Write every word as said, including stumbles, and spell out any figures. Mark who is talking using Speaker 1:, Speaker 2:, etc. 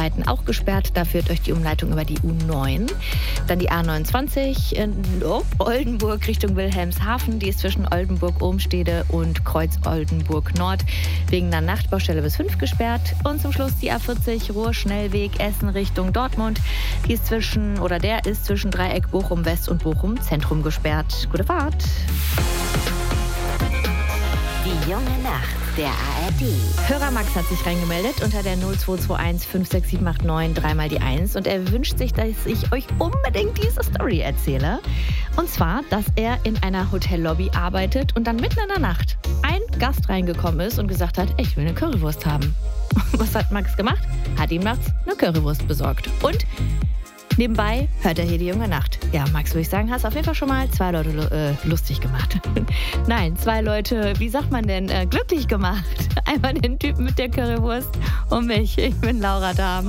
Speaker 1: Bauarbeiten auch gesperrt. Da führt euch die Umleitung über die U neun. Dann die A neunundzwanzig in oh, Oldenburg Richtung Wilhelmshaven. Die ist zwischen Oldenburg-Ohmstede und Kreuz-Oldenburg-Nord wegen einer Nachtbaustelle bis fünf gesperrt. Und zum Schluss die A vierzig Ruhr-Schnellweg Essen Richtung Dortmund. Die ist zwischen, oder der ist zwischen Dreieck Bochum-West und Bochum-Zentrum gesperrt. Gute Fahrt!
Speaker 2: Die junge Nacht der A R D.
Speaker 1: Hörer Max hat sich reingemeldet unter der null zwei zwei eins fünf sechs sieben acht neun dreimal die eins und er wünscht sich, dass ich euch unbedingt diese Story erzähle. Und zwar, dass er in einer Hotellobby arbeitet und dann mitten in der Nacht ein Gast reingekommen ist und gesagt hat, ich will eine Currywurst haben. Was hat Max gemacht? Hat ihm nachts eine Currywurst besorgt. Und nebenbei hört er hier die junge Nacht. Ja, Max, würde ich sagen, hast auf jeden Fall schon mal zwei Leute äh, lustig gemacht. Nein, zwei Leute, wie sagt man denn, äh, glücklich gemacht. Einmal den Typen mit der Currywurst und mich. Ich bin Laura Dahm.